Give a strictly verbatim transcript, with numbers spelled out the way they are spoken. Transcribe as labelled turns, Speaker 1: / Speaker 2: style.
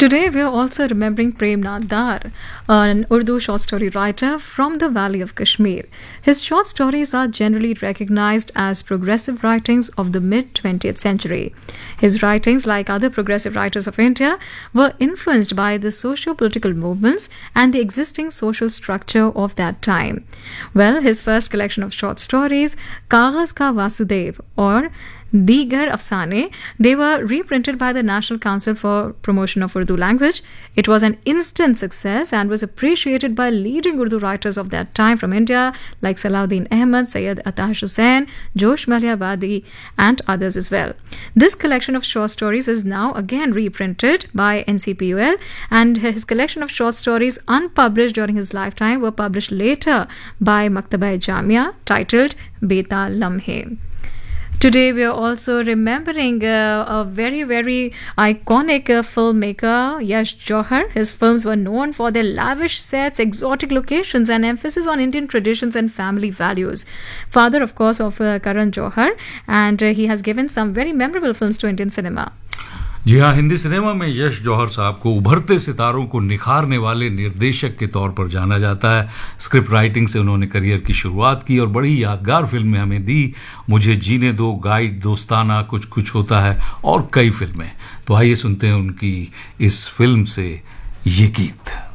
Speaker 1: Today, we are also remembering Prem Nath Dar, an Urdu short story writer from the Valley of Kashmir. His short stories are generally recognized as progressive writings of the mid twentieth century. His writings, like other progressive writers of India, were influenced by the socio-political movements and the existing social structure of that time. Well, his first collection of short stories, Kagaz Ka Vasudev, or Digar Afsane, they were reprinted by the National Council for Promotion of Urdu Language. It was an instant success and was appreciated by leading Urdu writers of that time from India like Salahuddin Ahmad, Sayyid Atash Hussain, Josh Malyabadi, and others as well. This collection of short stories is now again reprinted by N C P U L, and his collection of short stories unpublished during his lifetime were published later by Maktaba-e-Jamia, titled Beta Lamhe. Today, we are also remembering uh, a very, very iconic uh, filmmaker, Yash Johar. His films were known for their lavish sets, exotic locations, and emphasis on Indian traditions and family values. Father, of course, of uh, Karan Johar, and uh, he has given some very memorable films to Indian cinema.
Speaker 2: जी हाँ, Hindi cinema में यश जौहर साहब को उभरते सितारों को निखारने वाले निर्देशक के तौर पर जाना जाता है। स्क्रिप्ट राइटिंग से उन्होंने करियर की शुरुआत की और बड़ी यादगार फिल्में हमें दी। मुझे जीने दो, गाइड, दोस्ताना, कुछ कुछ होता है और कई फिल्में। तो आइए सुनते हैं उनकी इस फिल्म से ये गीत।